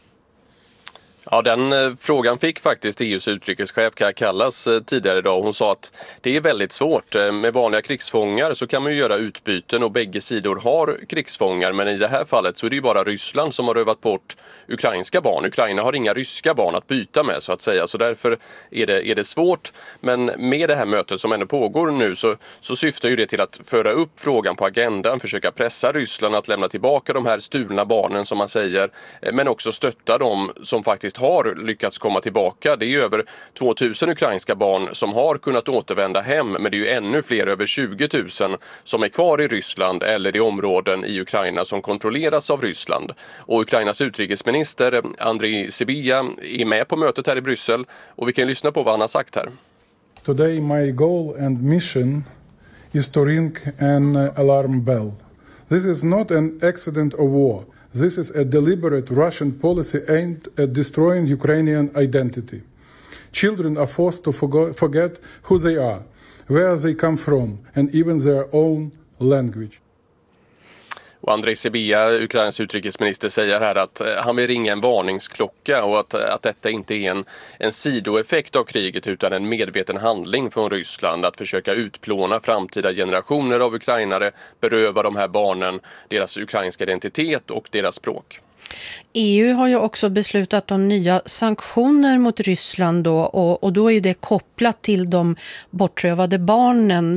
Ja, den frågan fick faktiskt EUs utrikeschef Kaja Kallas tidigare idag. Hon sa att det är väldigt svårt. Med vanliga krigsfångar så kan man ju göra utbyten och bägge sidor har krigsfångar. Men i det här fallet så är det ju bara Ryssland som har rövat bort ukrainska barn. Ukraina har inga ryska barn att byta med så att säga. Så därför är det svårt. Men med det här mötet som ännu pågår nu så syftar ju det till att föra upp frågan på agendan. Försöka pressa Ryssland att lämna tillbaka de här stulna barnen som man säger. Men också stötta dem som faktiskt har lyckats komma tillbaka. Det är ju över 2000 ukrainska barn som har kunnat återvända hem, men det är ju ännu fler, över 20 000 som är kvar i Ryssland eller i områden i Ukraina som kontrolleras av Ryssland. Och Ukrainas utrikesminister Andriy Sybiha är med på mötet här i Bryssel och vi kan lyssna på vad han har sagt här. Today my goal and mission is to ring an alarm bell. This is not an accident of war. This is a deliberate Russian policy aimed at destroying Ukrainian identity. Children are forced to forget who they are, where they come from, and even their own language. Och Andriy Sybiha, Ukrainas utrikesminister, säger här att han vill ringa en varningsklocka och att detta inte är en sidoeffekt av kriget utan en medveten handling från Ryssland att försöka utplåna framtida generationer av ukrainare, beröva de här barnen deras ukrainska identitet och deras språk. EU har ju också beslutat om nya sanktioner mot Ryssland då, och då är det kopplat till de bortrövade barnen.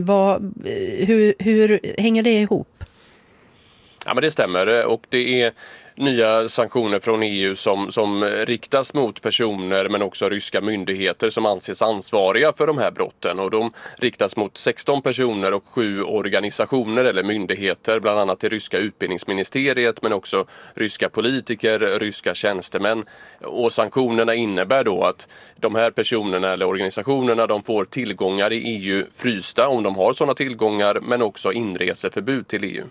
Hur hänger det ihop? Ja, men det stämmer och det är nya sanktioner från EU som riktas mot personer men också ryska myndigheter som anses ansvariga för de här brotten. Och de riktas mot 16 personer och 7 organisationer eller myndigheter, bland annat det ryska utbildningsministeriet men också ryska politiker, ryska tjänstemän. Och sanktionerna innebär då att de här personerna eller organisationerna de får tillgångar i EU frysta om de har sådana tillgångar men också inreseförbud till EU.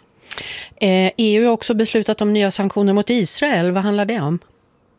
EU har också beslutat om nya sanktioner mot Israel. Vad handlar det om?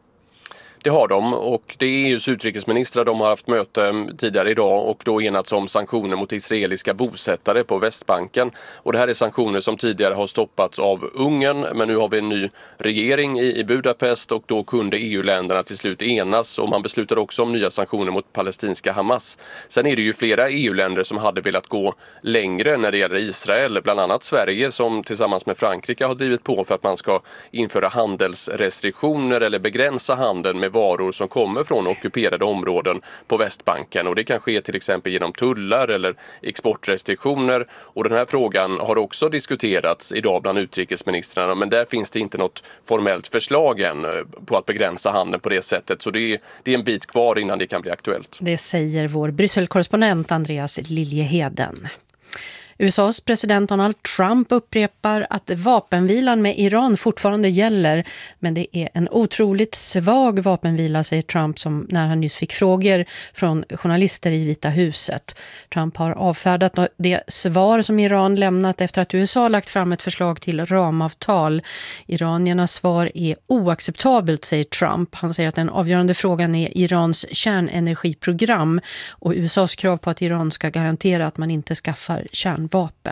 Det har de och det är EUs utrikesministrar de har haft möte tidigare idag och då enats om sanktioner mot israeliska bosättare på Västbanken. Och det här är sanktioner som tidigare har stoppats av Ungern men nu har vi en ny regering i Budapest och då kunde EU-länderna till slut enas och man beslutade också om nya sanktioner mot palestinska Hamas. Sen är det ju flera EU-länder som hade velat gå längre när det gäller Israel, bland annat Sverige som tillsammans med Frankrike har drivit på för att man ska införa handelsrestriktioner eller begränsa handeln med varor som kommer från ockuperade områden på Västbanken och det kan ske till exempel genom tullar eller exportrestriktioner och den här frågan har också diskuterats idag bland utrikesministrarna men där finns det inte något formellt förslag än på att begränsa handeln på det sättet så det är en bit kvar innan det kan bli aktuellt. Det säger vår Bryssel-korrespondent Andreas Liljeheden. USAs president Donald Trump upprepar att vapenvilan med Iran fortfarande gäller, men det är en otroligt svag vapenvila, säger Trump som när han nyss fick frågor från journalister i Vita huset. Trump har avfärdat det svar som Iran lämnat efter att USA lagt fram ett förslag till ramavtal. Iraniernas svar är oacceptabelt, säger Trump. Han säger att den avgörande frågan är Irans kärnenergiprogram och USAs krav på att Iran ska garantera att man inte skaffar kärnvapen.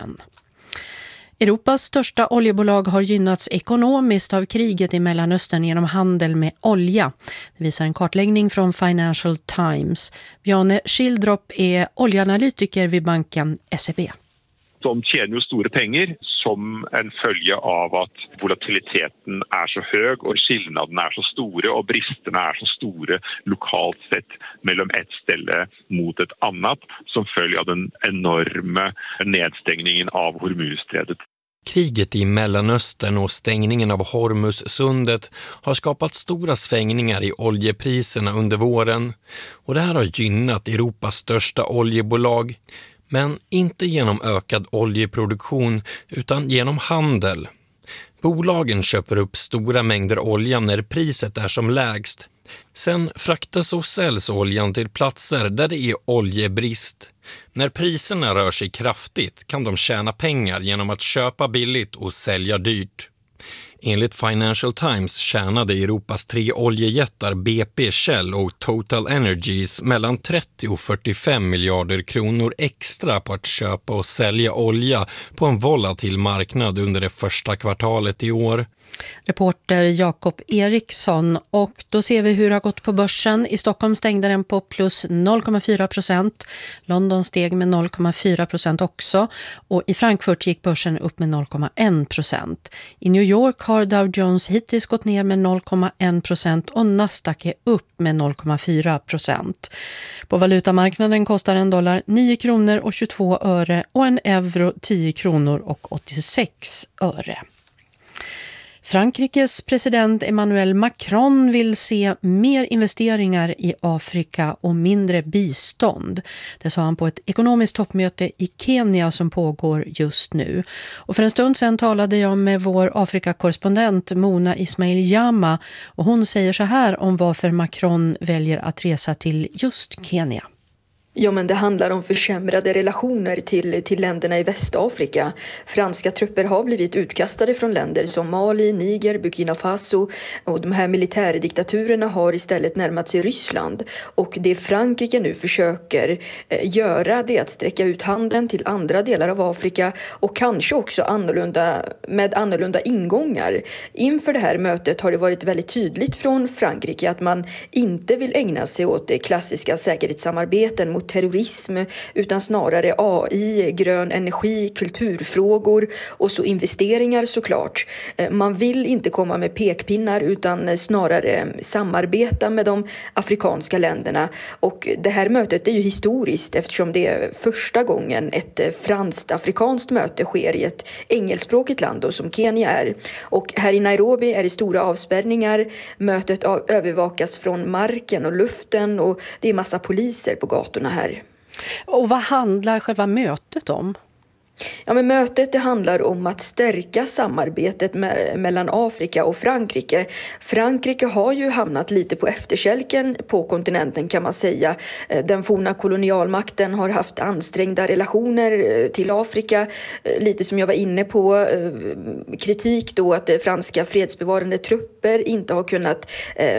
Europas största oljebolag har gynnats ekonomiskt av kriget i Mellanöstern genom handel med olja. Det visar en kartläggning från Financial Times. Bjarne Schildrop är oljeanalytiker vid banken SEB. De tjänar ju stora pengar som en följd av att volatiliteten är så hög och skillnaderna är så stora och bristerna är så stora lokalt sett mellan ett ställe mot ett annat som följd av den enorma nedstängningen av Hormuzsträdet. Kriget i Mellanöstern och stängningen av Hormuzsundet har skapat stora svängningar i oljepriserna under våren och det här har gynnat Europas största oljebolag. Men inte genom ökad oljeproduktion utan genom handel. Bolagen köper upp stora mängder olja när priset är som lägst. Sen fraktas och säljs oljan till platser där det är oljebrist. När priserna rör sig kraftigt kan de tjäna pengar genom att köpa billigt och sälja dyrt. Enligt Financial Times tjänade Europas 3 oljejättar BP, Shell och Total Energies mellan 30 och 45 miljarder kronor extra på att köpa och sälja olja på en volatil marknad under det första kvartalet i år. Reporter Jakob Eriksson, och då ser vi hur det har gått på börsen. I Stockholm stängde den på plus 0,4%. London steg med 0,4% också, och i Frankfurt gick börsen upp med 0,1%. I New York har Dow Jones hittills gått ner med 0,1% och Nasdaq är upp med 0,4%. På valutamarknaden kostar en dollar 9 kronor och 22 öre och en euro 10 kronor och 86 öre. Frankrikes president Emmanuel Macron vill se mer investeringar i Afrika och mindre bistånd. Det sa han på ett ekonomiskt toppmöte i Kenya som pågår just nu. Och för en stund sedan talade jag med vår Afrikakorrespondent Mona Ismail Jama, och hon säger så här om varför Macron väljer att resa till just Kenya. Ja, men det handlar om försämrade relationer till länderna i Västafrika. Franska trupper har blivit utkastade från länder som Mali, Niger, Burkina Faso, och de här militärdiktaturerna har istället närmat sig Ryssland. Och det Frankrike nu försöker göra, det är att sträcka ut handen till andra delar av Afrika och kanske också med annorlunda ingångar. Inför det här mötet har det varit väldigt tydligt från Frankrike att man inte vill ägna sig åt det klassiska säkerhetssamarbeten mot terrorism, utan snarare AI, grön energi, kulturfrågor och så investeringar såklart. Man vill inte komma med pekpinnar utan snarare samarbeta med de afrikanska länderna. Och det här mötet är ju historiskt eftersom det är första gången ett franskt-afrikanskt möte sker i ett engelskspråkigt land då, som Kenya är. Och här i Nairobi är det stora avspärrningar. Mötet övervakas från marken och luften och det är massa poliser på gatorna här. Och vad handlar själva mötet om? Ja, men mötet det handlar om att stärka samarbetet mellan Afrika och Frankrike. Frankrike har ju hamnat lite på efterkälken på kontinenten kan man säga. Den forna kolonialmakten har haft ansträngda relationer till Afrika. Lite som jag var inne på, kritik då att franska fredsbevarande trupper inte har kunnat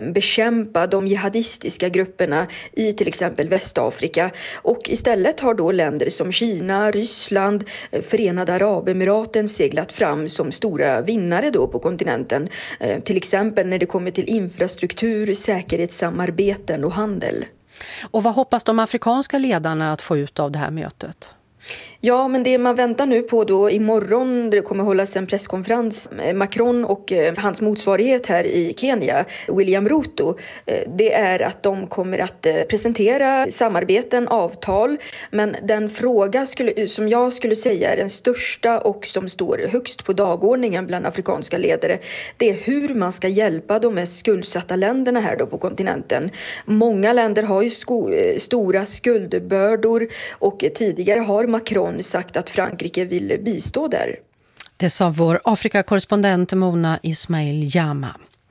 bekämpa de jihadistiska grupperna i till exempel Västafrika. Och istället har då länder som Kina, Ryssland, Förenade Arabemiraten seglat fram som stora vinnare då på kontinenten. Till exempel när det kommer till infrastruktur, säkerhetssamarbeten och handel. Och vad hoppas de afrikanska ledarna att få ut av det här mötet? Ja, men det man väntar nu på då imorgon, det kommer hållas en presskonferens. Macron och hans motsvarighet här i Kenya, William Ruto, det är att de kommer att presentera samarbeten, avtal. Men den fråga som jag skulle säga är den största och som står högst på dagordningen bland afrikanska ledare, det är hur man ska hjälpa de mest skuldsatta länderna här då på kontinenten. Många länder har ju stora skuldbördor och tidigare har Macron sagt att Frankrike vill bistå där. Det sa vår Afrikakorrespondent Mona Ismail Jama.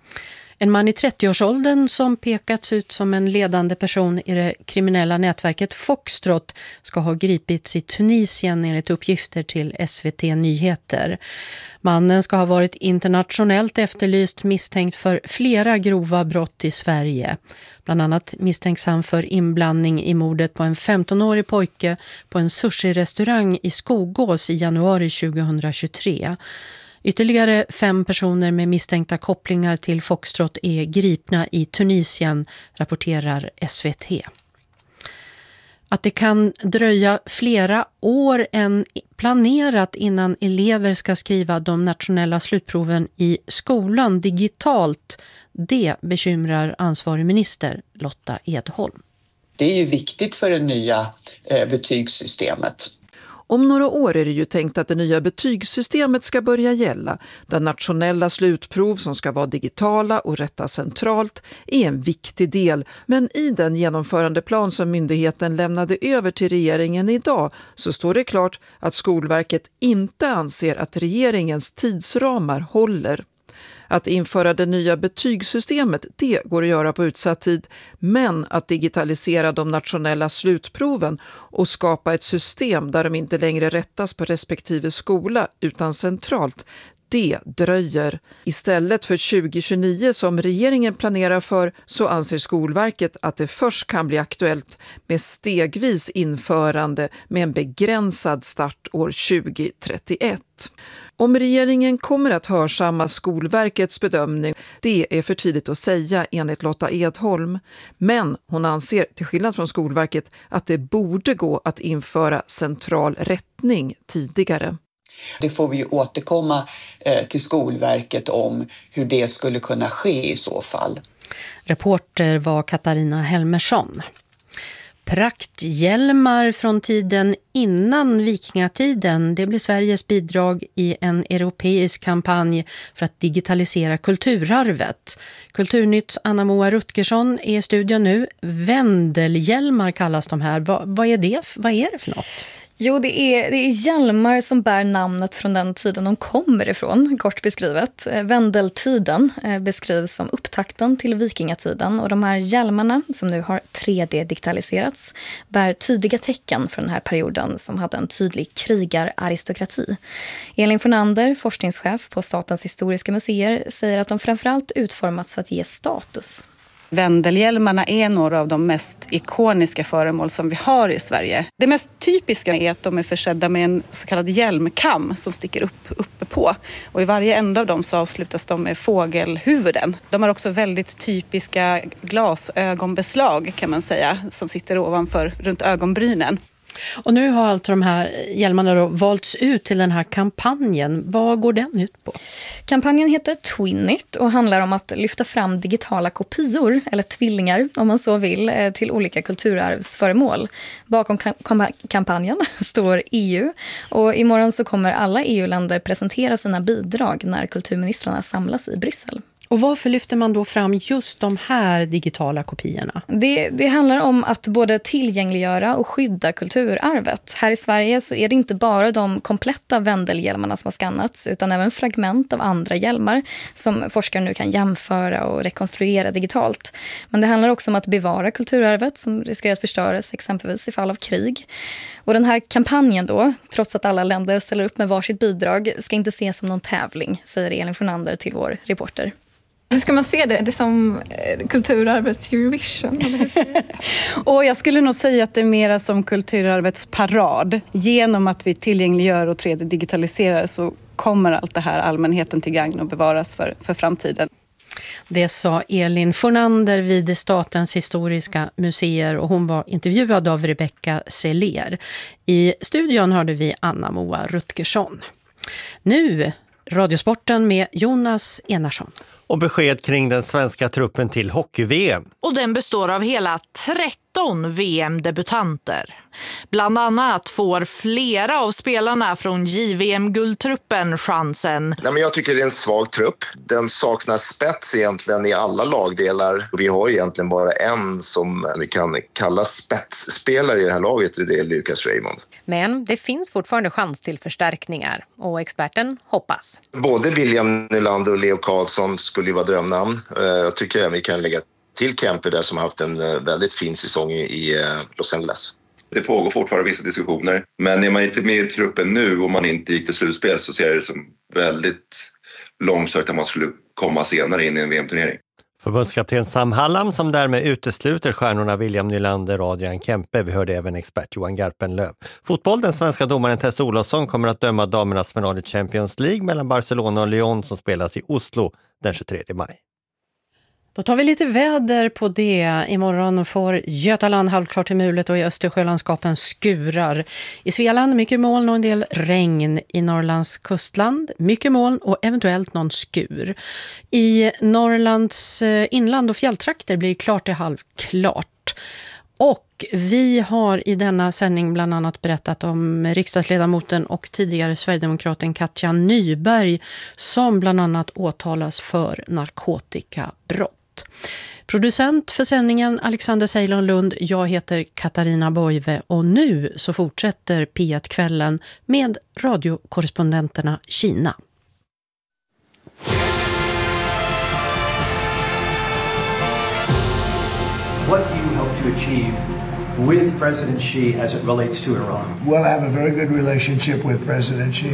En man i 30-årsåldern som pekats ut som en ledande person i det kriminella nätverket Foxtrot ska ha gripits i Tunisien enligt uppgifter till SVT Nyheter. Mannen ska ha varit internationellt efterlyst misstänkt för flera grova brott i Sverige. Bland annat misstänks han för inblandning i mordet på en 15-årig pojke på en sushi-restaurang i Skogås i januari 2023. Ytterligare 5 personer med misstänkta kopplingar till Foxtrot är gripna i Tunisien, rapporterar SVT. Att det kan dröja flera år än planerat innan elever ska skriva de nationella slutproven i skolan digitalt, det bekymrar ansvarig minister Lotta Edholm. Det är ju viktigt för det nya betygssystemet. Om några år är det ju tänkt att det nya betygssystemet ska börja gälla, där nationella slutprov som ska vara digitala och rättas centralt är en viktig del. Men i den genomförandeplan som myndigheten lämnade över till regeringen idag så står det klart att Skolverket inte anser att regeringens tidsramar håller. Att införa det nya betygssystemet, det går att göra på utsatt tid, men att digitalisera de nationella slutproven och skapa ett system där de inte längre rättas på respektive skola utan centralt, det dröjer. Istället för 2029 som regeringen planerar för så anser Skolverket att det först kan bli aktuellt med stegvis införande med en begränsad start år 2031. Om regeringen kommer att hörsamma Skolverkets bedömning, det är för tidigt att säga enligt Lotta Edholm. Men hon anser, till skillnad från Skolverket, att det borde gå att införa central rättning tidigare. Det får vi ju återkomma till Skolverket om hur det skulle kunna ske i så fall. Reporter var Katarina Helmersson. Prakthjälmar från tiden innan vikingatiden, det blir Sveriges bidrag i en europeisk kampanj för att digitalisera kulturarvet. Kulturnytts Anna-Moa Rutgersson är i studion nu. Vendelhjälmar kallas de här. Vad är det? Vad är det för något? Jo, det är hjälmar som bär namnet från den tiden de kommer ifrån, kort beskrivet. Vendeltiden beskrivs som upptakten till vikingatiden och de här hjälmarna som nu har 3D-digitaliserats bär tydliga tecken från den här perioden som hade en tydlig krigararistokrati. Elin Fornander, forskningschef på Statens historiska museer, säger att de framförallt utformats för att ge status. Vendelhjälmarna är några av de mest ikoniska föremål som vi har i Sverige. Det mest typiska är att de är försedda med en så kallad hjälmkam som sticker uppe på. Och i varje ända av dem så avslutas de med fågelhuvuden. De har också väldigt typiska glasögonbeslag kan man säga som sitter ovanför runt ögonbrynen. Och nu har alltså de här hjälmarna då valts ut till den här kampanjen. Vad går den ut på? Kampanjen heter Twinit och handlar om att lyfta fram digitala kopior, eller tvillingar om man så vill, till olika kulturarvsföremål. Bakom kampanjen står EU och imorgon så kommer alla EU-länder presentera sina bidrag när kulturministrarna samlas i Bryssel. Och varför lyfter man då fram just de här digitala kopiorna? Det handlar om att både tillgängliggöra och skydda kulturarvet. Här i Sverige så är det inte bara de kompletta vendelhjälmarna som har skannats utan även fragment av andra hjälmar som forskare nu kan jämföra och rekonstruera digitalt. Men det handlar också om att bevara kulturarvet som riskerar att förstöras exempelvis i fall av krig. Och den här kampanjen då, trots att alla länder ställer upp med varsitt bidrag, ska inte ses som någon tävling, säger Elin Fornander till vår reporter. Hur ska man se det? Det är som kulturarvets Eurovision. Och jag skulle nog säga att det är mera som kulturarvets parad. Genom att vi tillgängliggör och 3D-digitaliserar så kommer allt det här allmänheten till gagn och bevaras för framtiden. Det sa Elin Fornander vid Statens historiska museer och hon var intervjuad av Rebecca Seller. I studion hörde vi Anna-Moa Rutgersson. Nu Radiosporten med Jonas Enarsson. Och besked kring den svenska truppen till hockey-VM. Och den består av hela 13 VM-debutanter. Bland annat får flera av spelarna från JVM-guldtruppen chansen. Nej, men jag tycker det är en svag trupp. Den saknar spets egentligen i alla lagdelar. Vi har egentligen bara en som vi kan kalla spetsspelare i det här laget, och det är Lucas Raymond. Men det finns fortfarande chans till förstärkningar och experten hoppas. Både William Nylander och Leo Karlsson skulle ju vara drömnamn. Jag tycker att vi kan lägga till Kemper där som har haft en väldigt fin säsong i Los Angeles. Det pågår fortfarande vissa diskussioner, men är man inte med i truppen nu och man inte gick till slutspel så ser jag det som väldigt långsökt att man skulle komma senare in i en VM-turnering. Förbundskapten Sam Hallam som därmed utesluter stjärnorna William Nylander och Adrian Kempe. Vi hörde även expert Johan Garpenlöv. Fotboll, den svenska domaren Tess Olofsson kommer att döma damernas final i Champions League mellan Barcelona och Lyon som spelas i Oslo den 23 maj. Då tar vi lite väder på det. Imorgon får Götaland halvklart till mulet och i Östersjölandskapen skurar. I Svealand mycket moln och en del regn. I Norrlands kustland mycket moln och eventuellt någon skur. I Norrlands inland och fjälltrakter blir det klart till halvklart. Och vi har i denna sändning bland annat berättat om riksdagsledamoten och tidigare Sverigedemokraten Katja Nyberg som bland annat åtalas för narkotikabrott. Producent för sändningen Alexander Ceylon Lund, jag heter Katarina Boive och nu så fortsätter P1-kvällen med radiokorrespondenterna Kina. to achieve with President Xi as it relates to Iran? Well, I have a very good relationship with President Xi.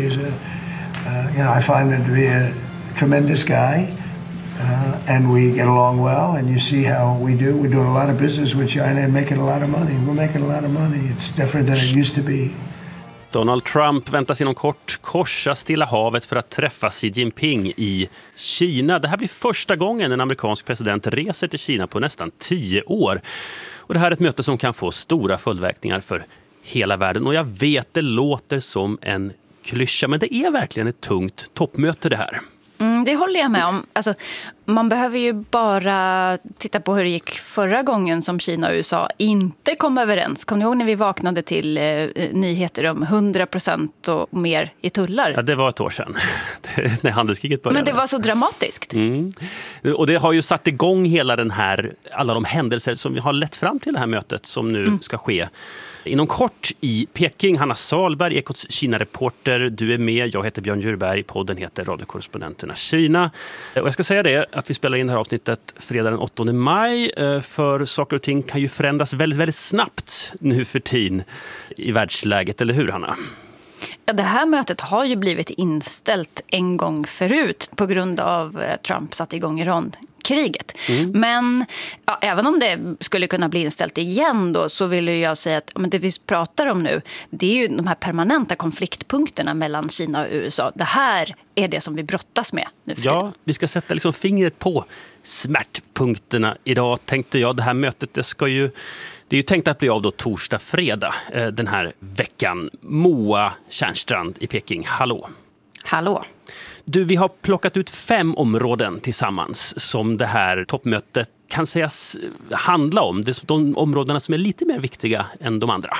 I find him to be a tremendous guy, and we get along well. And you see how we do. We're doing a lot of business with China and making a lot of money. We're making a lot of money. It's different than it used to be. Donald Trump väntas inom kort korsa Stilla havet för att träffa Xi Jinping i Kina. Det här blir första gången en amerikansk president reser till Kina på nästan 10 år. Och det här är ett möte som kan få stora följdverkningar för hela världen. Och jag vet, det låter som en klyscha, men det är verkligen ett tungt toppmöte det här. Det håller jag med om. Alltså, man behöver ju bara titta på hur det gick förra gången som Kina och USA inte kom överens. Kommer ni ihåg när vi vaknade till nyheter om 100% och mer i tullar? Ja, det var ett år sedan när handelskriget började. Men det var så dramatiskt. Och det har ju satt igång alla de händelser som vi har lett fram till det här mötet som nu ska ske inom kort i Peking. Hanna Salberg, Ekots Kina-reporter, du är med. Jag heter Björn Djurberg, podden heter Radiokorrespondenterna Kina. Och jag ska säga det att vi spelar in det här avsnittet fredag den 8 maj, för saker och ting kan ju förändras väldigt, väldigt snabbt nu för tiden i världsläget, eller hur Hanna? Ja, det här mötet har ju blivit inställt en gång förut på grund av Trump satte igång Iran-kriget. Men även om det skulle kunna bli inställt igen då, så vill jag säga att det vi pratar om nu, det är ju de här permanenta konfliktpunkterna mellan Kina och USA. Det här är det som vi brottas med nu för tiden. Vi ska sätta fingret på smärtpunkterna idag, tänkte jag. Det här mötet, det är ju tänkt att bli av då torsdag, fredag den här veckan. Moa Tjärnstrand i Peking, hallå. Hallå. Du, vi har plockat ut 5 områden tillsammans som det här toppmötet kan sägas handla om. Det är de områdena som är lite mer viktiga än de andra.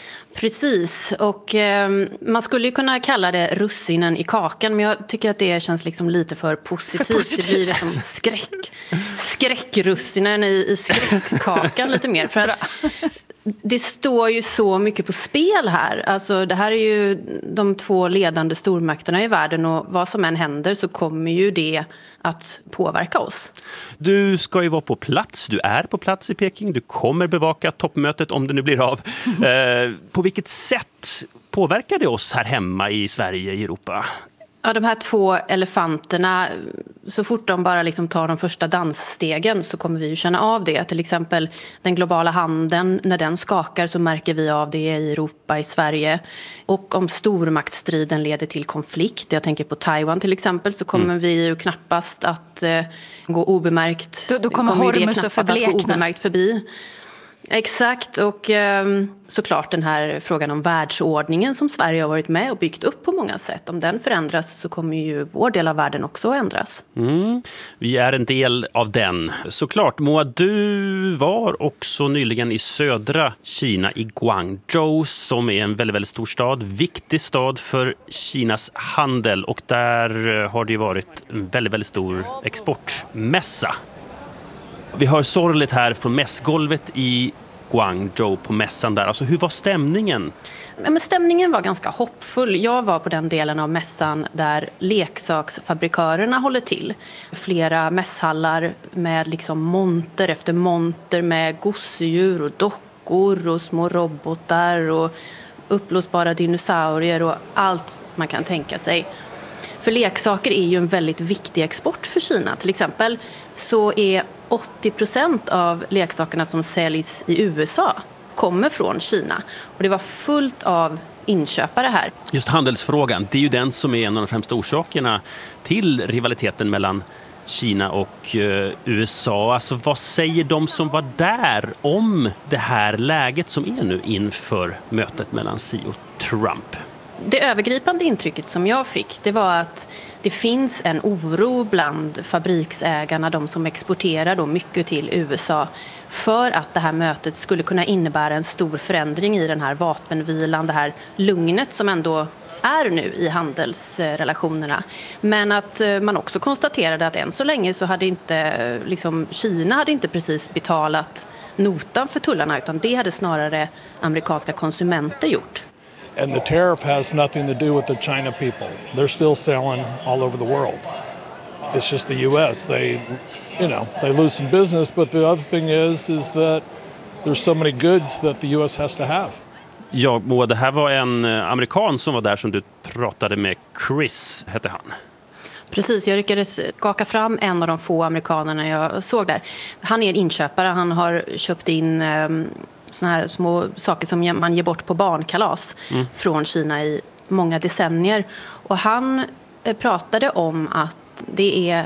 Precis, och man skulle ju kunna kalla det russinen i kakan, men jag tycker att det känns lite för positivt. Det blir som skräckrussinen i skräckkakan lite mer. För att det står ju så mycket på spel här. Alltså, det här är ju de 2 ledande stormakterna i världen, och vad som än händer så kommer ju det att påverka oss. Du ska ju vara på plats, du är på plats i Peking, du kommer bevaka toppmötet om det nu blir av. På vilket sätt påverkar det oss här hemma i Sverige, i Europa? Ja, de här 2 elefanterna, så fort de bara tar de första dansstegen så kommer vi ju känna av det. Till exempel den globala handeln, när den skakar så märker vi av det i Europa, i Sverige. Och om stormaktsstriden leder till konflikt, jag tänker på Taiwan till exempel, så kommer vi ju knappast att gå obemärkt. Då kommer Hormuz att förblekna förbi. Exakt, och såklart den här frågan om världsordningen som Sverige har varit med och byggt upp på många sätt. Om den förändras så kommer ju vår del av världen också ändras. Vi är en del av den. Såklart, Moa, du var också nyligen i södra Kina, i Guangzhou, som är en väldigt, väldigt stor stad. Viktig stad för Kinas handel, och där har det ju varit en väldigt, väldigt stor exportmässa. Vi hör sorgligt här från mässgolvet i Guangzhou på mässan där. Alltså, hur var stämningen? Men stämningen var ganska hoppfull. Jag var på den delen av mässan där leksaksfabrikörerna håller till. Flera mässhallar med monter efter monter med gosedjur och dockor och små robotar och uppblåsbara dinosaurier och allt man kan tänka sig. För leksaker är ju en väldigt viktig export för Kina. Till exempel så är 80% av leksakerna som säljs i USA kommer från Kina. Och det var fullt av inköpare här. Just handelsfrågan, det är ju den som är en av de främsta orsakerna till rivaliteten mellan Kina och USA. Alltså, vad säger de som var där om det här läget som är nu inför mötet mellan Xi och Trump? Det övergripande intrycket som jag fick, det var att det finns en oro bland fabriksägarna, de som exporterar då mycket till USA, för att det här mötet skulle kunna innebära en stor förändring i den här vapenvilan, det här lugnet som ändå är nu i handelsrelationerna. Men att man också konstaterade att än så länge så hade inte Kina hade inte precis betalat notan för tullarna, utan det hade snarare amerikanska konsumenter gjort. And the tariff has nothing to do with the China people. They're still selling all over the world. It's just the U.S. They lose some business, but the other thing is that there's so many goods that the US has to have. Ja, Moa, det här var en amerikan som var där som du pratade med. Chris hette han. Precis, jag lyckades skaka fram en av de få amerikanerna jag såg där. Han är en inköpare, han har köpt in såna här små saker som man ger bort på barnkalas från Kina i många decennier. Och han pratade om att det är